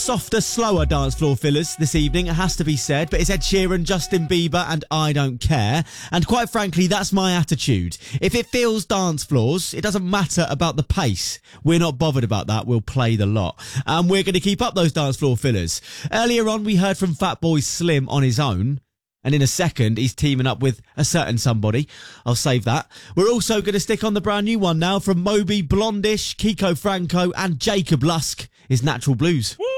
Softer, slower dance floor fillers this evening, it has to be said, but it's Ed Sheeran, Justin Bieber and I Don't Care. And quite frankly, that's my attitude. If it feels dance floors, it doesn't matter about the pace. We're not bothered about that, we'll play the lot. And we're going to keep up those dance floor fillers. Earlier on, we heard from Fatboy Slim on his own. And in a second, he's teaming up with a certain somebody. I'll save that. We're also going to stick on the brand new one now from Moby, Blondish, Kiko Franco and Jacob Lusk is Natural Blues. Woo!